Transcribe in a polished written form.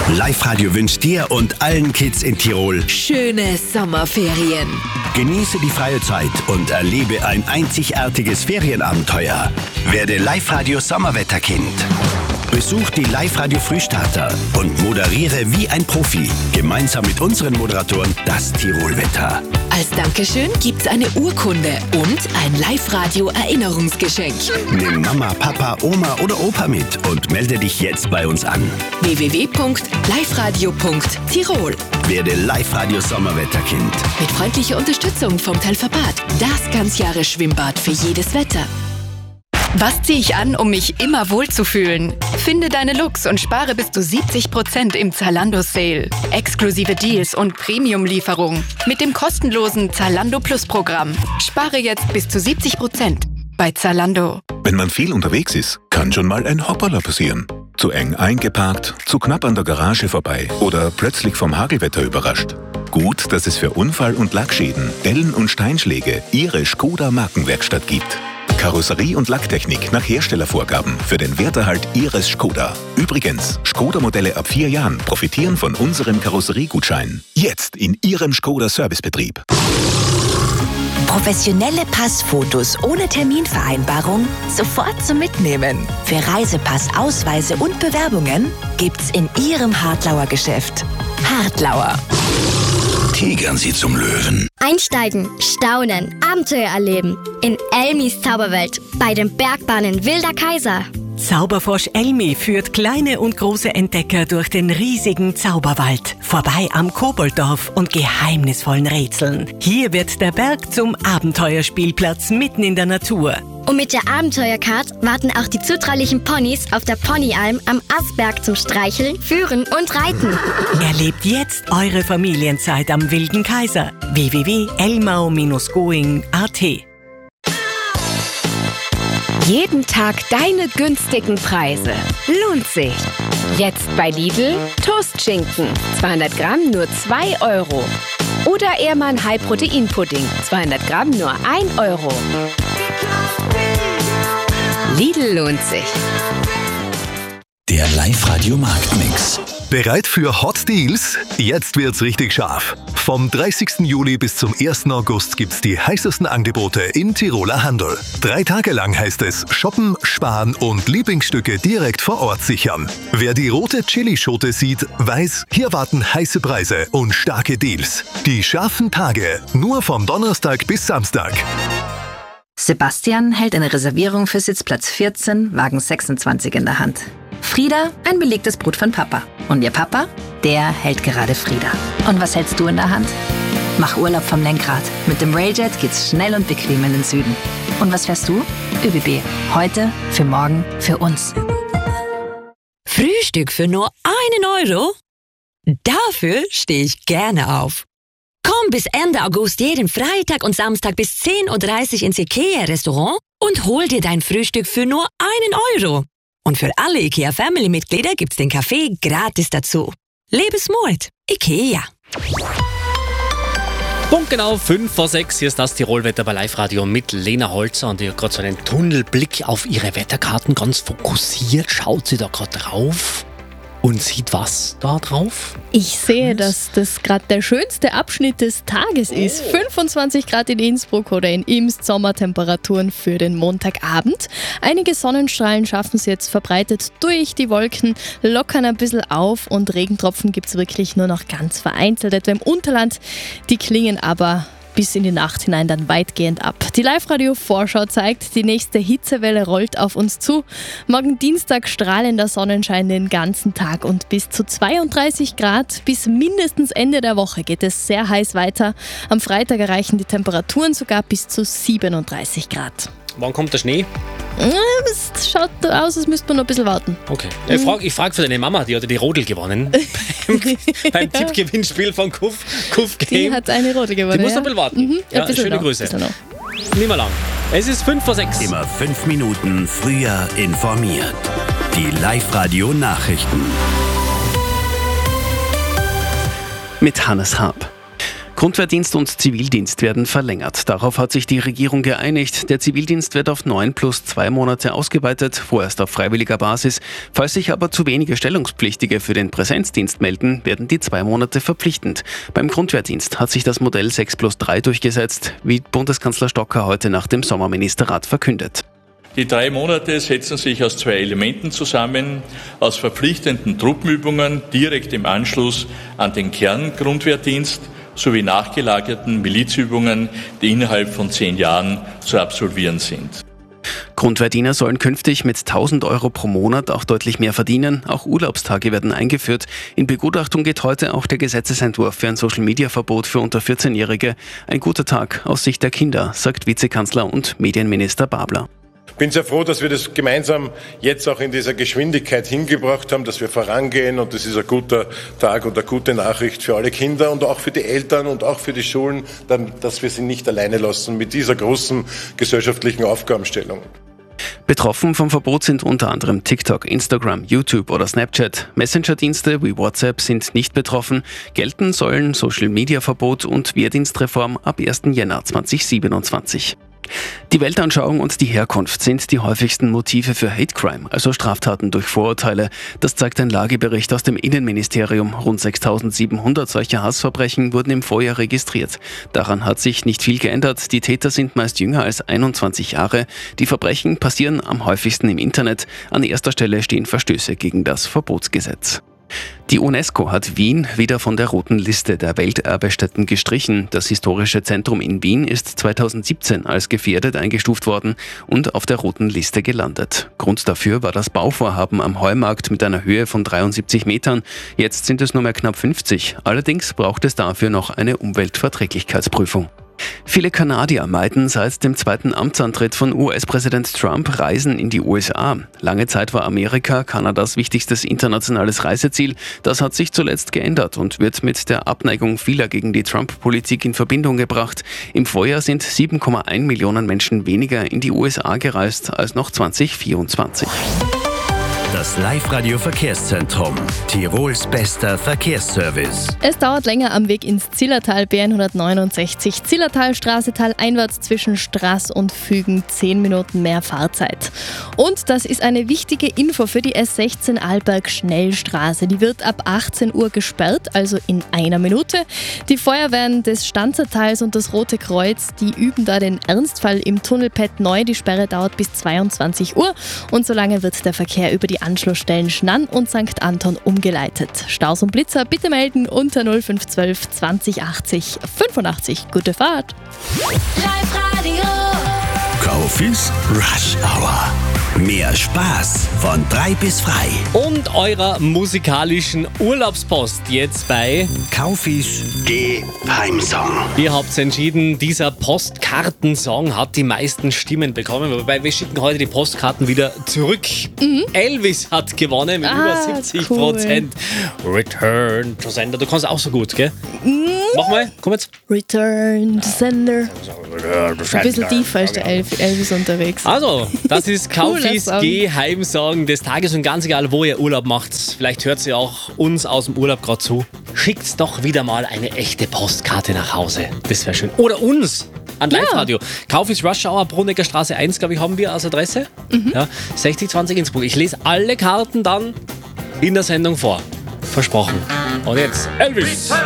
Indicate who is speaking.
Speaker 1: Live-Radio wünscht dir und allen Kids in Tirol
Speaker 2: schöne Sommerferien.
Speaker 1: Genieße die freie Zeit und erlebe ein einzigartiges Ferienabenteuer. Werde Live-Radio Sommerwetterkind. Besuch die Live-Radio Frühstarter und moderiere wie ein Profi. Gemeinsam mit unseren Moderatoren das Tirolwetter.
Speaker 2: Als Dankeschön gibt's eine Urkunde und ein Live-Radio-Erinnerungsgeschenk.
Speaker 1: Nimm Mama, Papa, Oma oder Opa mit und melde dich jetzt bei uns an.
Speaker 2: www.liveradio.tirol.
Speaker 1: Werde Live-Radio Sommerwetterkind.
Speaker 2: Mit freundlicher Unterstützung vom Telverbad. Das Ganzjahres-Schwimmbad für jedes Wetter.
Speaker 3: Was ziehe ich an, um mich immer wohlzufühlen? Finde deine Looks und spare bis zu 70% im Zalando-Sale. Exklusive Deals und Premium-Lieferung mit dem kostenlosen Zalando Plus-Programm. Spare jetzt bis zu 70% bei Zalando.
Speaker 4: Wenn man viel unterwegs ist, kann schon mal ein Hopperler passieren. Zu eng eingeparkt, zu knapp an der Garage vorbei oder plötzlich vom Hagelwetter überrascht. Gut, dass es für Unfall- und Lackschäden, Dellen und Steinschläge Ihre Škoda Markenwerkstatt gibt. Karosserie- und Lacktechnik nach Herstellervorgaben für den Werterhalt Ihres Škoda. Übrigens, Škoda-Modelle ab 4 Jahren profitieren von unserem Karosseriegutschein. Jetzt in Ihrem Škoda-Servicebetrieb.
Speaker 5: Professionelle Passfotos ohne Terminvereinbarung sofort zum Mitnehmen. Für Reisepass, Ausweise und Bewerbungen gibt's in Ihrem Hartlauer Geschäft. Hartlauer.
Speaker 1: Tigern Sie zum Löwen.
Speaker 6: Einsteigen, staunen, Abenteuer erleben. In Elmis Zauberwelt bei den Bergbahnen Wilder Kaiser.
Speaker 7: Zauberfrosch Elmi führt kleine und große Entdecker durch den riesigen Zauberwald, vorbei am Kobolddorf und geheimnisvollen Rätseln. Hier wird der Berg zum Abenteuerspielplatz mitten in der Natur.
Speaker 6: Und mit der Abenteuercard warten auch die zutraulichen Ponys auf der Ponyalm am Asberg zum Streicheln, Führen und Reiten.
Speaker 7: Erlebt jetzt eure Familienzeit am Wilden Kaiser. www.elmau-going.at.
Speaker 8: Jeden Tag deine günstigen Preise. Lohnt sich. Jetzt bei Lidl Toastschinken. 200 Gramm nur 2 Euro. Oder Ehrmann High-Protein-Pudding. 200 Gramm nur 1 Euro. Lidl lohnt sich.
Speaker 1: Der Live-Radio Marktmix.
Speaker 9: Bereit für Hot Deals? Jetzt wird's richtig scharf. Vom 30. Juli bis zum 1. August gibt's die heißesten Angebote im Tiroler Handel. 3 Tage lang heißt es shoppen, sparen und Lieblingsstücke direkt vor Ort sichern. Wer die rote Chilischote sieht, weiß, hier warten heiße Preise und starke Deals. Die scharfen Tage, nur vom Donnerstag bis Samstag.
Speaker 10: Sebastian hält eine Reservierung für Sitzplatz 14, Wagen 26 in der Hand. Frieda, ein belegtes Brot von Papa. Und ihr Papa, der hält gerade Frieda. Und was hältst du in der Hand? Mach Urlaub vom Lenkrad. Mit dem Railjet geht's schnell und bequem in den Süden. Und was fährst du? ÖBB. Heute, für morgen, für uns.
Speaker 2: Frühstück für nur 1 Euro? Dafür stehe ich gerne auf. Komm bis Ende August jeden Freitag und Samstag bis 10.30 Uhr ins IKEA-Restaurant und hol dir dein Frühstück für nur 1 Euro. Und für alle IKEA-Family-Mitglieder gibt's den Kaffee gratis dazu. Lebensmut. IKEA.
Speaker 11: Punktgenau 5 vor 6. Hier ist das Tirolwetter bei Live-Radio mit Lena Holzer. Und ihr habt gerade so einen Tunnelblick auf ihre Wetterkarten, ganz fokussiert. Schaut sie da gerade drauf und sieht was da drauf?
Speaker 12: Ich sehe, dass das gerade der schönste Abschnitt des Tages ist. 25 Grad in Innsbruck oder in Imst, Sommertemperaturen für den Montagabend. Einige Sonnenstrahlen schaffen es jetzt verbreitet durch die Wolken, lockern ein bisschen auf und Regentropfen gibt es wirklich nur noch ganz vereinzelt, etwa im Unterland. Die klingen aber bis in die Nacht hinein dann weitgehend ab. Die Live-Radio-Vorschau zeigt, die nächste Hitzewelle rollt auf uns zu. Morgen Dienstag strahlender Sonnenschein den ganzen Tag und bis zu 32 Grad. Bis mindestens Ende der Woche geht es sehr heiß weiter. Am Freitag erreichen die Temperaturen sogar bis zu 37 Grad.
Speaker 11: Wann kommt der Schnee?
Speaker 12: Es schaut aus, als müsste man noch ein bisschen warten.
Speaker 11: Okay. Ich frage für deine Mama, die hat die Rodel gewonnen. beim Tippgewinnspiel von Kuff Game.
Speaker 12: Die hat eine Rodel gewonnen.
Speaker 11: Die muss noch ein bisschen warten. Ja, schöne
Speaker 12: noch,
Speaker 11: Grüße. Nicht mehr lang. Es ist 5 vor 6.
Speaker 1: Immer 5 Minuten früher informiert. Die Live-Radio Nachrichten.
Speaker 13: Mit Hannes Hab. Grundwehrdienst und Zivildienst werden verlängert. Darauf hat sich die Regierung geeinigt. Der Zivildienst wird auf 9 plus 2 Monate ausgeweitet, vorerst auf freiwilliger Basis. Falls sich aber zu wenige Stellungspflichtige für den Präsenzdienst melden, werden die 2 Monate verpflichtend. Beim Grundwehrdienst hat sich das Modell 6 plus 3 durchgesetzt, wie Bundeskanzler Stocker heute nach dem Sommerministerrat verkündet.
Speaker 14: Die 3 Monate setzen sich aus 2 Elementen zusammen, aus verpflichtenden Truppenübungen direkt im Anschluss an den Kerngrundwehrdienst sowie nachgelagerten Milizübungen, die innerhalb von 10 Jahren zu absolvieren sind.
Speaker 13: Grundwehrdiener sollen künftig mit 1.000 € pro Monat auch deutlich mehr verdienen. Auch Urlaubstage werden eingeführt. In Begutachtung geht heute auch der Gesetzesentwurf für ein Social-Media-Verbot für unter 14-Jährige. Ein guter Tag aus Sicht der Kinder, sagt Vizekanzler und Medienminister Babler.
Speaker 15: Ich bin sehr froh, dass wir das gemeinsam jetzt auch in dieser Geschwindigkeit hingebracht haben, dass wir vorangehen, und das ist ein guter Tag und eine gute Nachricht für alle Kinder und auch für die Eltern und auch für die Schulen, dass wir sie nicht alleine lassen mit dieser großen gesellschaftlichen Aufgabenstellung.
Speaker 13: Betroffen vom Verbot sind unter anderem TikTok, Instagram, YouTube oder Snapchat. Messenger-Dienste wie WhatsApp sind nicht betroffen. Gelten sollen Social-Media-Verbot und Wehrdienstreform ab 1. Jänner 2027. Die Weltanschauung und die Herkunft sind die häufigsten Motive für Hate Crime, also Straftaten durch Vorurteile. Das zeigt ein Lagebericht aus dem Innenministerium. Rund 6.700 solcher Hassverbrechen wurden im Vorjahr registriert. Daran hat sich nicht viel geändert. Die Täter sind meist jünger als 21 Jahre. Die Verbrechen passieren am häufigsten im Internet. An erster Stelle stehen Verstöße gegen das Verbotsgesetz. Die UNESCO hat Wien wieder von der roten Liste der Welterbestätten gestrichen. Das historische Zentrum in Wien ist 2017 als gefährdet eingestuft worden und auf der roten Liste gelandet. Grund dafür war das Bauvorhaben am Heumarkt mit einer Höhe von 73 Metern. Jetzt sind es nur mehr knapp 50. Allerdings braucht es dafür noch eine Umweltverträglichkeitsprüfung. Viele Kanadier meiden seit dem zweiten Amtsantritt von US-Präsident Trump Reisen in die USA. Lange Zeit war Amerika Kanadas wichtigstes internationales Reiseziel. Das hat sich zuletzt geändert und wird mit der Abneigung vieler gegen die Trump-Politik in Verbindung gebracht. Im Vorjahr sind 7,1 Millionen Menschen weniger in die USA gereist als noch 2024.
Speaker 1: Das Live-Radio-Verkehrszentrum. Tirols bester Verkehrsservice.
Speaker 12: Es dauert länger am Weg ins Zillertal, B169. Zillertalstraße taleinwärts zwischen Straß und Fügen, 10 Minuten mehr Fahrzeit. Und das ist eine wichtige Info für die S16 Arlberg-Schnellstraße. Die wird ab 18 Uhr gesperrt, also in 1 Minute. Die Feuerwehren des Stanzertals und das Rote Kreuz, die üben da den Ernstfall im Tunnelpad neu. Die Sperre dauert bis 22 Uhr und solange wird der Verkehr über die Anschlussstellen Schnann und St. Anton umgeleitet. Staus und Blitzer bitte melden unter 0512 20 80 85. Gute Fahrt!
Speaker 1: Live-Radio. Kaufis Rush Hour. Mehr Spaß von 3 bis frei.
Speaker 11: Und eurer musikalischen Urlaubspost jetzt bei
Speaker 1: Kaufis Geheimsong.
Speaker 11: Ihr habt entschieden, dieser Postkartensong hat die meisten Stimmen bekommen, wobei wir schicken heute die Postkarten wieder zurück. Elvis hat gewonnen mit über 70%. Cool. Return to Sender. Du kannst auch so gut, gell? Mach mal, komm jetzt.
Speaker 12: Return to Sender. Ein bisschen tiefer ist der Elvis unterwegs.
Speaker 11: Also, das ist Kaufis Geheimsong des Tages und ganz egal, wo ihr Urlaub macht, vielleicht hört ihr auch uns aus dem Urlaub gerade zu, schickt doch wieder mal eine echte Postkarte nach Hause. Das wäre schön. Oder uns an Live-Radio. Kaufis Rush Hour, Brunnecker Straße 1, glaube ich, haben wir als Adresse. Ja, 6020 Innsbruck. Ich lese alle Karten dann in der Sendung vor. Versprochen. Und jetzt Elvis.